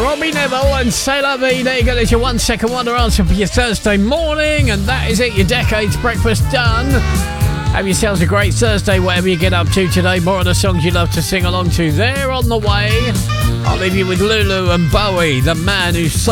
Robbie Neville and C'est La Vie. There you go. There's your 1 second wonder answer for your Thursday morning. And that is it. Your Decades breakfast done. Have yourselves a great Thursday, whatever you get up to today. More of the songs you love to sing along to. They're on the way. I'll leave you with Lulu and Bowie, the man who's